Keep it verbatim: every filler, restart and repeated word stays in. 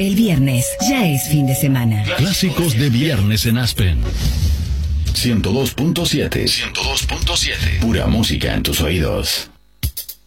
El viernes ya es fin de semana. Clásicos de viernes en Aspen. ciento dos punto siete. ciento dos punto siete. Pura música en tus oídos.